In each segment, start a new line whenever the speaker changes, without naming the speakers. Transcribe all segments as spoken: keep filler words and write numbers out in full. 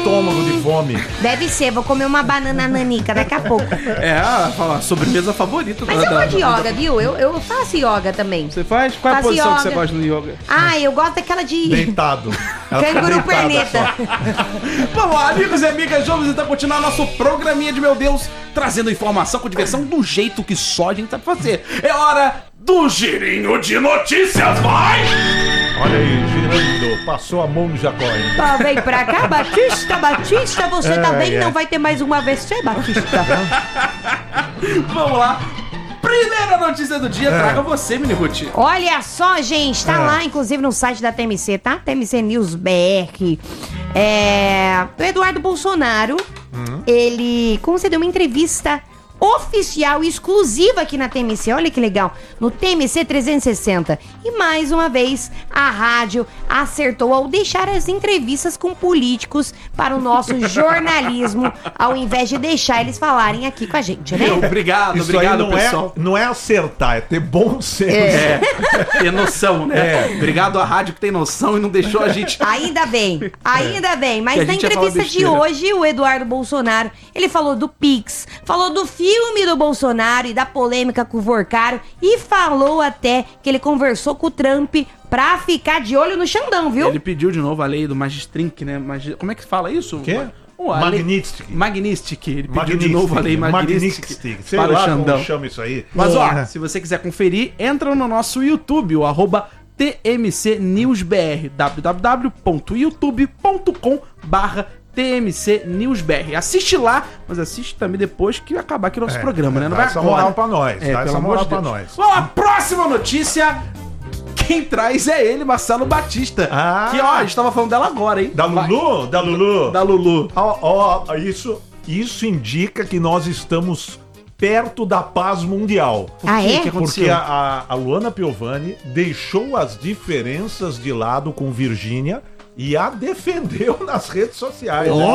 estômago de fome.
Deve ser, vou comer uma banana nanica daqui a pouco.
É, a, a sobremesa favorita.
Mas
da,
eu gosto de
da,
yoga, viu? Eu, eu faço yoga também.
Você faz? Qual é a
Faço
posição
yoga.
que você gosta no yoga?
Ah, eu gosto daquela de...
Deitado. Ela fica
Canguru
deitada
perneta.
só.
Vamos lá, amigos e amigas, vamos então continuar nosso programinha de meu Deus, trazendo informação com diversão do jeito que só a gente sabe fazer. É hora do girinho de notícias, vai!
Olha aí, girando. Passou a mão no Jacó, hein?
Tá, vem pra cá, Batista, Batista, você
É,
tá bem?
é.
Não vai ter mais um A V C, Batista?
Vamos lá. Primeira notícia do dia,
É.
traga você, Mini Ruth.
Olha só, gente, tá
É.
lá, inclusive, no site da T M C, tá? T M C News B R. É... O Eduardo Bolsonaro, ele concedeu uma entrevista oficial e exclusiva aqui na T M C. Olha que legal. No T M C trezentos e sessenta. E mais uma vez, a rádio acertou ao deixar as entrevistas com políticos para o nosso jornalismo, ao invés de deixar eles falarem aqui com a gente, né?
Obrigado,
Isso
obrigado,
aí não
pessoal.
é, não é acertar, é ter bom senso.
É, ter noção, né?
É.
Obrigado à rádio que tem noção e não deixou a gente...
Ainda bem, ainda bem.
Que
Mas
a
na
gente ia falar
entrevista de
besteira.
hoje, o Eduardo Bolsonaro, ele falou do Pix, falou do filme do Bolsonaro e da polêmica com o Vorcaro e falou até que ele conversou com o Trump pra ficar de olho no Xandão, viu?
Ele pediu de novo a lei do Magistrink, né? Magi... Como é que fala isso?
O quê?
Oh, a lei-
Magnitsky.
Magnitsky. Ele pediu de novo a lei Magnitsky
Sei
para o
lá
Xandão.
como chama isso aí.
Mas ó,
É.
se você quiser conferir, entra no nosso YouTube, o arroba T M C News B R, w w w ponto youtube ponto com barra T M C News B R. Assiste lá, mas assiste também depois que acabar aqui o nosso
É,
programa, né? Não
dá
vai
essa
agora.
moral pra nós, dá
pelo
essa
amor
moral
de
pra
Deus.
nós.
Vamos, a próxima notícia, quem traz é ele, Marcelo Batista.
Ah.
Que, ó, a gente tava falando dela agora, hein?
Da Lulu? Da Lulu?
Da Lulu.
Ó, ó, isso, isso indica que nós estamos perto da paz mundial.
Ah, é?
que aconteceu?
Porque a, a, a Luana Piovani deixou as diferenças de lado com Virgínia e a defendeu nas redes sociais. né?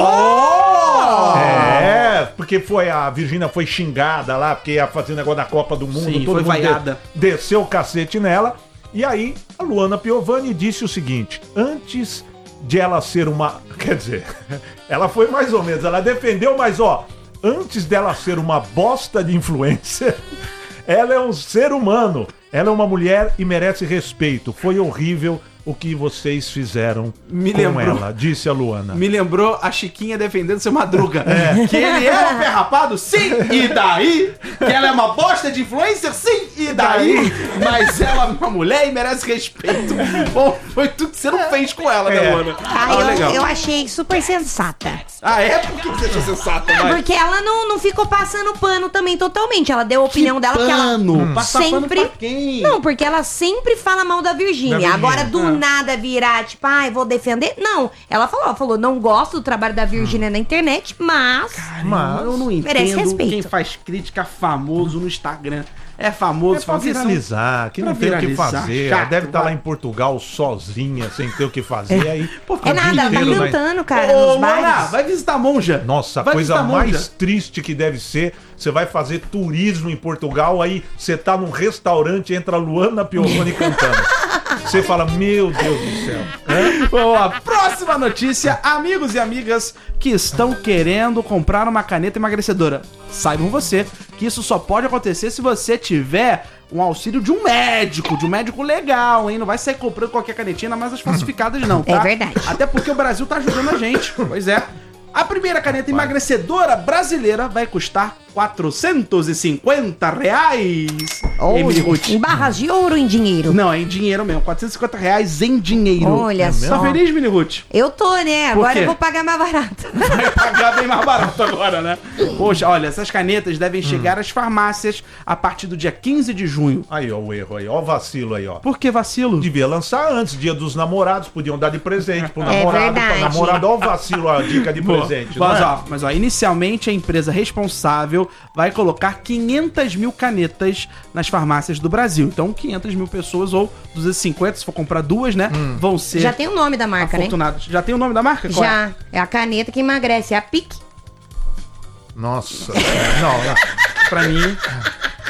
Oh!
É, porque foi a Virgínia foi xingada lá, porque ia fazer negócio da Copa do Mundo,
Sim,
todo
foi
mundo
vaiada.
de- desceu o cacete nela. E aí, a Luana Piovani disse o seguinte: antes de ela ser uma. Quer dizer, ela foi mais ou menos, ela defendeu, mas ó, antes dela ser uma bosta de influencer, ela é um ser humano. Ela é uma mulher e merece respeito. Foi horrível o que vocês fizeram
Me
com
lembrou.
ela, disse a Luana.
Me lembrou a Chiquinha defendendo seu Madruga. Que ele é um pé rapado? Sim! E daí? Que ela é uma bosta de influencer? Sim! E daí? Mas ela é uma mulher e merece respeito. Bom, foi tudo que você não fez com ela, né,
É.
Luana?
Ah,
Ah,
eu,
legal.
eu achei super sensata.
Ah, é? Por que você achou sensata, vai?
Porque ela não, não ficou passando pano também totalmente. Ela deu a opinião dela porque ela
Pano? Passar pano
sempre.
pra quem?
Não, porque ela sempre fala mal da Virgínia.
Da Virgínia.
Agora, do
Ah.
nada virar, tipo, ai, vou defender. Não. Ela falou, ela falou, não gosto do trabalho da Virgínia na internet, mas.
Mas
Eu não
merece
entendo
respeito.
quem faz crítica famoso no Instagram. É famoso,
é pra
fazer
viralizar, que
pra
não tem o que
viralizar,
fazer. Ela
chato,
deve estar lá
vai.
em Portugal sozinha, sem ter o que fazer. Aí, pô, fica
É
o dia
nada, ela tá
inteiro na-
cantando, cara,
Ô,
nos
Mona,
bares.
vai visitar a monja.
Nossa, a
Vai
coisa
visitar a monja.
mais triste que deve ser, você vai fazer turismo em Portugal, aí você tá num restaurante, entra a Luana Piovani cantando. Você fala, meu Deus do céu.
Vamos lá, próxima notícia. Amigos e amigas que estão querendo comprar uma caneta emagrecedora, saibam você que isso só pode acontecer se você tiver um auxílio de um médico, de um médico legal, hein? Não vai sair comprando qualquer canetinha, ainda mais as falsificadas não, tá?
É verdade.
Até porque o Brasil tá ajudando a gente, pois é. A primeira caneta emagrecedora brasileira vai custar quatrocentos e cinquenta reais. Emily Ruth.
Em barras de ouro ou em dinheiro?
Não, é em dinheiro mesmo. quatrocentos e cinquenta reais em dinheiro.
Olha
É
só.
Tá feliz, Mini Ruth?
Eu tô, né?
Por
Agora
quê?
eu vou pagar mais barato.
Vai pagar bem mais barato agora, né? Poxa, olha, essas canetas devem chegar às farmácias a partir do dia quinze de junho.
Aí, ó, o erro aí, ó, o vacilo aí, ó.
Por que vacilo?
Devia lançar antes, dia dos namorados, podiam dar de presente pro
É
namorado, pra
verdade.
namorada, ó o vacilo, a dica de
Boa.
presente, não
Mas,
é?
ó, mas ó, inicialmente a empresa responsável vai colocar quinhentas mil canetas nas farmácias do Brasil. Então, quinhentas mil pessoas ou duzentas e cinquenta, se for comprar duas, né? Vão ser
Já tem o nome da marca, né?
afortunados. Já tem o nome da marca? Qual é?
Já. É a caneta que emagrece, é a Pique.
Nossa, não, não.
Pra mim,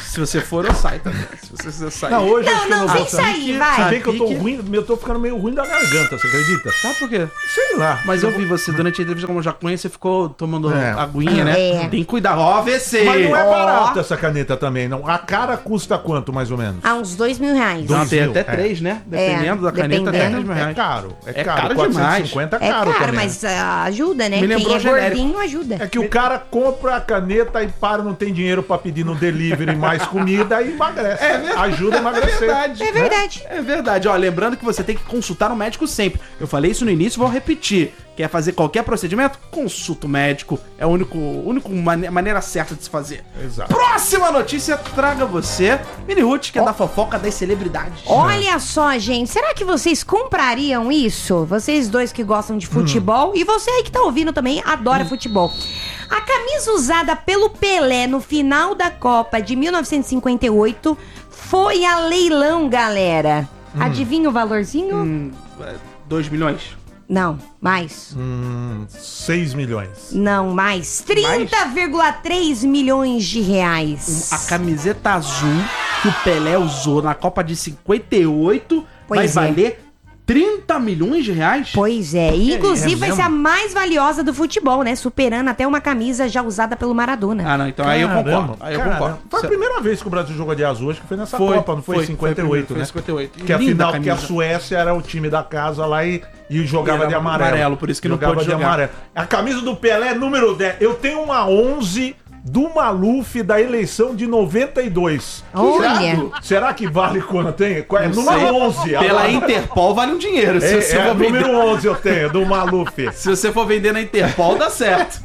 Se você for, eu saio também. Se você quiser sair.
Não, hoje
Não,
acho que eu
não,
não
sem
vou sair.
sair, vai.
Se bem que eu tô
Pique.
ruim, eu tô ficando meio ruim da garganta, você acredita?
Sabe por quê?
Sei lá.
Mas eu vi você durante a entrevista como jaconha, você ficou tomando
É.
aguinha, né?
É.
Tem que cuidar. Ó, A V C.
Mas não é
Ó.
barato essa caneta também, não. A cara custa quanto, mais ou menos?
Há uns dois mil reais.
Dois
Não, tem
mil,
até
é.
três, né? Dependendo da caneta, até
dependendo.
três mil
É
reais.
caro, é,
É
caro.
caro
quatrocentos e cinquenta é
É
caro
caro,
também.
mas ah, ajuda, né?
Me
Quem
lembrou
é
genérico.
gordinho ajuda.
É que o cara compra a caneta e para, não tem dinheiro pra pedir no delivery mais comida e emagrece. Ajuda a
É
emagrecer.
verdade.
É verdade.
É verdade. Ó, lembrando que você tem que consultar um médico sempre. Eu falei isso no início, vou repetir. Quer fazer qualquer procedimento? Consulta o médico. É a única único mane- maneira certa de se fazer.
Exato.
Próxima notícia traga você, Mini Ruth, que é da fofoca das celebridades.
Olha só, gente, será que vocês comprariam isso? Vocês dois que gostam de futebol e você aí que tá ouvindo também adora futebol. A camisa usada pelo Pelé no final da Copa de mil novecentos e cinquenta e oito foi a leilão, galera. Adivinha o valorzinho?
Hum, é, dois milhões.
Não, mais.
Hum, seis milhões.
Não, mais. trinta vírgula três milhões de reais.
A camiseta azul que o Pelé usou na Copa de cinquenta e oito
Pois
vai
é.
valer trinta milhões de reais?
Pois é, e inclusive
é
vai ser a mais valiosa do futebol, né? Superando até uma camisa já usada pelo Maradona.
Ah, não, então aí eu
Caramba,
concordo. Aí eu
caramba.
concordo.
Foi a
Cê-
primeira vez que o Brasil jogou de azul, acho que foi nessa
Foi,
Copa, não foi?
foi,
em cinquenta e oito,
foi
né?
cinquenta e oito.
Que
Linda
afinal, que a
camisa.
Suécia era o time da casa lá e, e jogava
E era
de amarelo.
amarelo, por isso que não
jogava
pôde
de
jogar.
amarelo. A camisa do Pelé, número dez. Eu tenho uma onze do Maluf da eleição de noventa e dois.
Olha.
Será, será que vale quanto, hein? É
Não
número
sei.
onze.
Pela
agora.
Interpol vale um dinheiro. Se
É,
você
é,
for vender...
número onze eu tenho, do Maluf.
Se você for vender na Interpol, dá certo.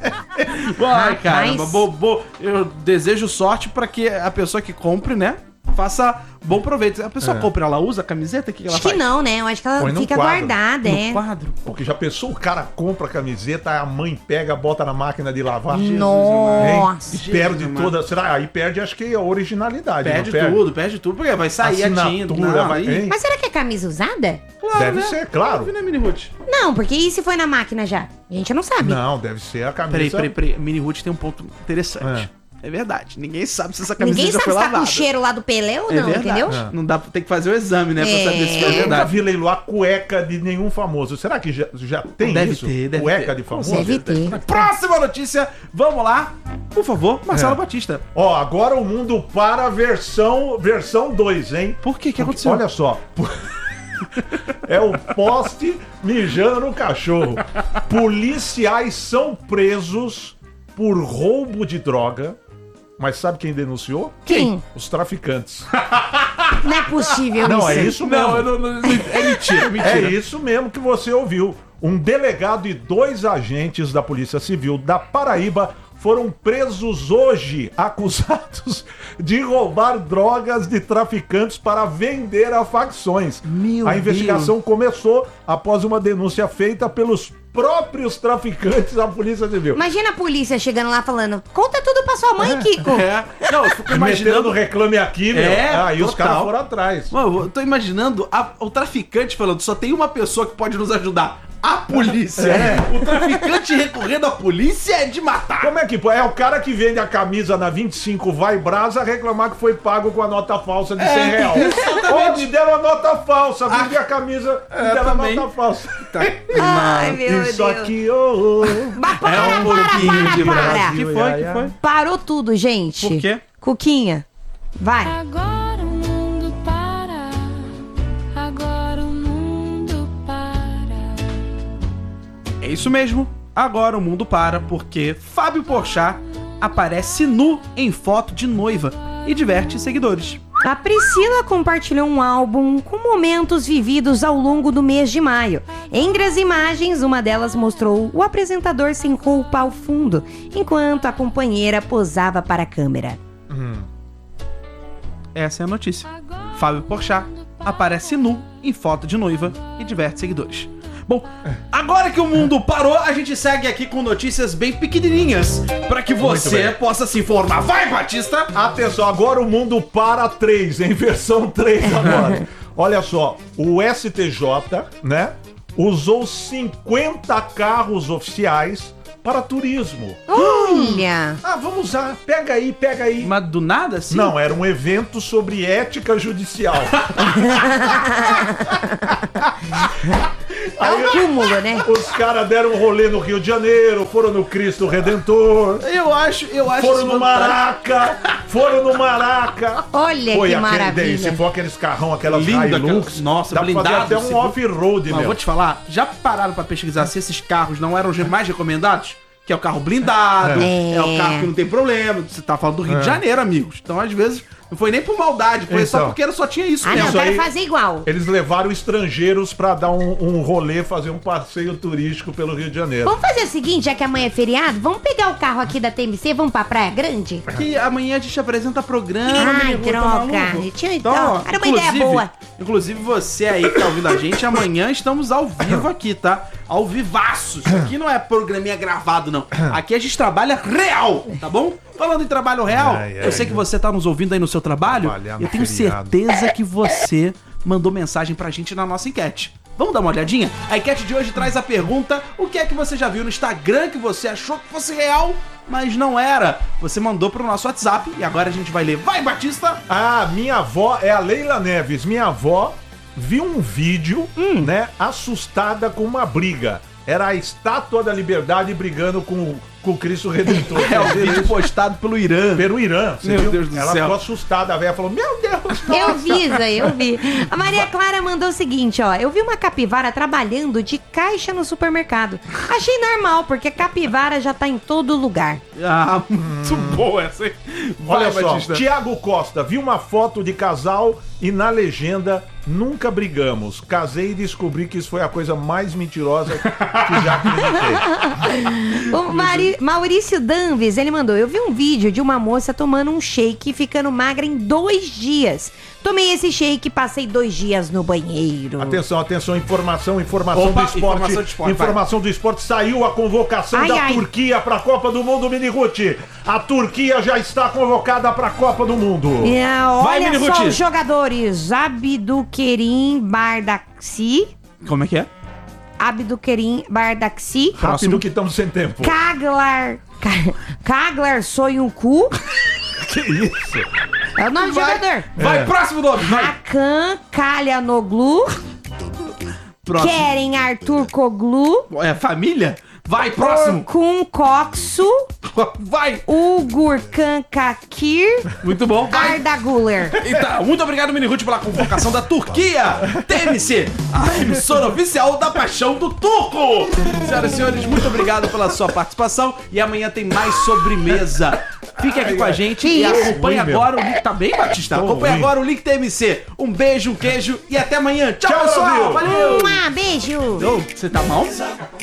Ai, caramba. Bo, bo, eu desejo sorte pra que a pessoa que compre, né, faça bom proveito. A pessoa
É.
compra, ela usa a camiseta? O que ela
Acho que
faz?
não, né? Eu acho que ela
Põe num
fica
quadro.
guardada,
No
é.
quadro.
Porque já pensou, o cara compra a camiseta, a mãe pega, bota na máquina de lavar. Hein?
Nossa.
E perde
Jesus,
toda. Será? Aí perde, acho que a originalidade.
Perde
não
tudo, perde tudo, porque vai sair a tinta.
Assinatura,
Não,
vai-
aí...
hein?
Mas será que é camisa usada?
Claro,
Deve
né?
ser, claro.
Óbvio, né, Mini Ruth?
Não, porque e se foi na máquina já? A gente não sabe.
Não, deve ser a camisa.
Peraí, peraí, peraí. Mini Ruth tem um ponto interessante. É, verdade. Ninguém sabe se essa camisa
Ninguém
já
sabe
foi
se tá com
lavada.
o cheiro lá do Pelé ou
É
não,
verdade.
entendeu?
É.
Não dá, tem que fazer o exame, né, pra
É.
saber se foi
Eu nunca
verdade.
vi leiloar cueca de nenhum famoso. Será que já, já tem
Deve
isso?
ter, deve
cueca
ter.
de
Com
famoso?
Deve ter.
Próxima notícia, vamos lá. Por favor, Marcelo
É.
Batista.
Ó, agora o mundo para a versão versão dois, hein?
Por que? O que
Porque,
aconteceu?
olha só. É o poste mijando no cachorro. Policiais são presos por roubo de droga. Mas sabe quem denunciou?
Quem?
Os traficantes.
Não é possível
Não,
isso.
é isso mesmo.
Não, eu não, não, é mentira, mentira.
É isso mesmo que você ouviu. Um delegado e dois agentes da Polícia Civil da Paraíba foram presos hoje, acusados de roubar drogas de traficantes para vender a facções.
Meu
a investigação começou após uma denúncia feita pelos próprios traficantes à Polícia Civil.
Imagina a polícia chegando lá falando, conta tudo pra sua mãe, Kiko.
É. Não, eu fico
Metendo
imaginando...
reclame aqui, meu.
É,
Aí os
total.
caras foram atrás.
Mano, eu tô imaginando a- o traficante falando, só tem uma pessoa que pode nos ajudar. A polícia.
É.
O traficante recorrendo à polícia é de matar.
Como é que pô, é o cara que vende a camisa na vinte e cinco Vai Brasa reclamar que foi pago com a nota falsa de
É,
cem real. Ó, me deram a nota falsa, vendi a camisa, me
é,
deram a
também.
nota falsa.
Ai, meu
Isso
Deus.
aqui, ô, ô.
Mas para,
É um
para,
pouquinho
para,
de
para.
Brasil. Que foi,
ai,
que
ai.
foi?
Parou tudo, gente.
Por quê?
Cuquinha, vai.
Agora o mundo para, agora o mundo para.
É isso mesmo. Agora o mundo para porque Fábio Porchat aparece nu em foto de noiva e diverte seguidores.
A Priscila compartilhou um álbum com momentos vividos ao longo do mês de maio. Entre as imagens, uma delas mostrou o apresentador sem roupa ao fundo, enquanto a companheira posava para a câmera.
Essa é a notícia. Fábio Porchat aparece nu em foto de noiva e diverte seguidores. Bom, agora que o mundo parou, a gente segue aqui com notícias bem pequenininhas para que você
bem.
possa se informar. Vai, Batista!
Atenção, agora o mundo para três, em versão três agora. Olha só, o S T J, né, usou cinquenta carros oficiais para turismo.
Olha.
Ah, vamos usar. Pega aí, pega aí.
Mas do nada, assim?
Não, era um evento sobre ética judicial.
É um cúmulo, né?
Os caras deram um rolê no Rio de Janeiro, foram no Cristo Redentor,
Eu acho, eu acho
foram
isso
no
fantástico.
Maraca, foram no Maraca.
Olha
Foi
que
aquele daí,
maravilha.
se for aqueles carrão, aquelas
Lindo,
Hilux,
aquelas- nossa,
dá pra fazer
blindado,
até um
seguro.
off-road,
Mas
meu.
vou te falar, já pararam pra pesquisar se esses carros não eram os mais recomendados? Que é o carro blindado, é,
É.
o carro que não tem problema. Você tá falando do Rio de Janeiro, amigos. Então, às vezes, não foi nem por maldade, foi só
Então.
porque só tinha isso
Ah, não,
mesmo.
Isso
quero
aí-
fazer igual.
Eles levaram estrangeiros pra dar um, um rolê, fazer um passeio turístico pelo Rio de Janeiro.
Vamos fazer o seguinte, já que amanhã é feriado, vamos pegar o carro aqui da T M C, vamos pra Praia Grande?
Que amanhã a gente apresenta programa.
Ai,
menino, tá
droga.
maluco?
Tinha-
Então,
ó,
ó,
era uma ideia
inclusive-
boa.
Inclusive você aí que tá ouvindo a gente, amanhã estamos ao vivo aqui, tá? Ao vivaço. Isso aqui não é programinha gravado, não. Aqui a gente trabalha real, tá bom? Falando em trabalho real,
Ai, ai,
eu sei que você tá nos ouvindo aí no seu trabalho.
Trabalhar no
Eu tenho
feriado.
certeza que você mandou mensagem pra gente na nossa enquete. Vamos dar uma olhadinha? A enquete de hoje traz a pergunta: o que é que você já viu no Instagram que você achou que fosse real, mas não era? Você mandou pro nosso WhatsApp e agora a gente vai ler. Vai, Batista!
Ah, minha avó é a Leila Neves. Minha avó viu um vídeo, né, assustada com uma briga. Era a Estátua da Liberdade brigando com, o- com o Cristo Redentor.
É o vídeo postado pelo Irã.
Pelo Irã. Você
Meu
viu?
Deus do
Ela
céu.
ficou assustada. A velha falou, meu Deus,
Eu
nossa.
vi, Zé, eu vi. A Maria Clara mandou o seguinte, ó. Eu vi uma capivara trabalhando de caixa no supermercado. Achei normal, porque capivara já tá em todo lugar.
Ah, muito boa essa, hein?
Olha
Vai,
só,
Batista.
Tiago Costa, viu uma foto de casal e na legenda, nunca brigamos. Casei e descobri que isso foi a coisa mais mentirosa que já acreditei.
O Mari- Maurício Danves, ele mandou. Eu vi um vídeo de uma moça tomando um shake e ficando magra em dois dias. Tomei esse shake e passei dois dias no banheiro.
Atenção, atenção, informação, informação
Opa,
do esporte.
informação de esporte,
Informação do esporte. Saiu a convocação
Ai,
da
ai.
Turquia para a Copa do Mundo, Mini Ruth. A Turquia já está convocada para a Copa do Mundo.
É,
Vai,
olha
Mini
só
Ruth.
os jogadores. Abdukerim Bardaksi.
Como é que é?
Abdukerim Bardaksi.
Rápido que estamos sem tempo.
Kaglar. Ka- Kaglar Soyuncu.
Que isso?
É o nome do
Vai,
jogador.
vai
É.
próximo nome. Vai.
Hakan Kalyanoglu.
Próximo.
Keren Arthur Koglu.
É família? Vai, próximo.
Orkun Koksu.
Vai.
Ugur Kankakir.
Muito bom. Vai.
Arda Guler.
Então, muito obrigado, Mini Ruth, pela convocação da Turquia. T M C, a emissora oficial da paixão do turco. Senhoras e senhores, muito obrigado pela sua participação. E amanhã tem mais sobremesa. Fique aqui com a gente
Que
e
isso?
acompanhe
Ruim, meu.
agora o link. Tá bem, Batista?
Tô
Acompanhe
ruim.
agora o link T M C. Um beijo, um queijo e até amanhã. Tchau,
Tchau,
pessoal.
Brasil.
Valeu.
Um beijo.
Ô, você tá mal?